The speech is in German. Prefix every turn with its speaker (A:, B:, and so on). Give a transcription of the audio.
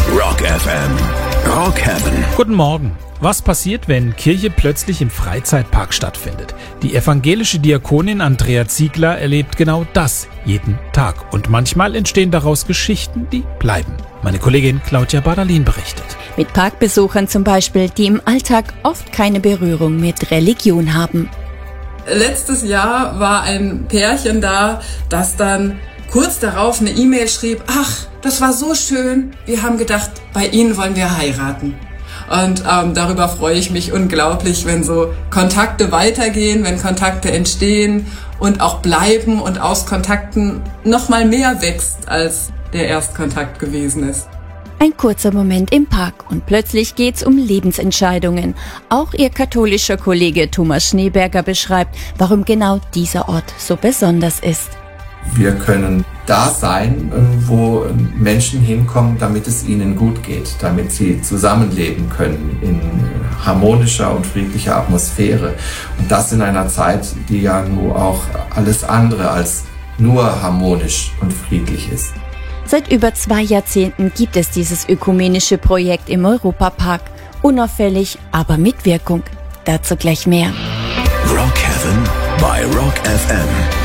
A: Rock FM. Rock Heaven.
B: Guten Morgen. Was passiert, wenn Kirche plötzlich im Freizeitpark stattfindet? Die evangelische Diakonin Andrea Ziegler erlebt genau das jeden Tag. Und manchmal entstehen daraus Geschichten, die bleiben. Meine Kollegin Claudia Badalin berichtet.
C: Mit Parkbesuchern zum Beispiel, die im Alltag oft keine Berührung mit Religion haben.
D: Letztes Jahr war ein Pärchen da, das dann kurz darauf eine E-Mail schrieb: Ach, das war so schön, wir haben gedacht, bei Ihnen wollen wir heiraten. Und darüber freue ich mich unglaublich, wenn so Kontakte weitergehen, wenn Kontakte entstehen und auch bleiben und aus Kontakten noch mal mehr wächst, als der Erstkontakt gewesen ist.
C: Ein kurzer Moment im Park und plötzlich geht's um Lebensentscheidungen. Auch ihr katholischer Kollege Thomas Schneeberger beschreibt, warum genau dieser Ort so besonders ist.
E: Wir können da sein, wo Menschen hinkommen, damit es ihnen gut geht, damit sie zusammenleben können in harmonischer und friedlicher Atmosphäre. Und das in einer Zeit, die ja nur auch alles andere als nur harmonisch und friedlich ist.
C: Seit über 2 Jahrzehnten gibt es dieses ökumenische Projekt im Europapark. Unauffällig, aber mit Wirkung. Dazu gleich mehr.
A: Rock Heaven bei Rock FM.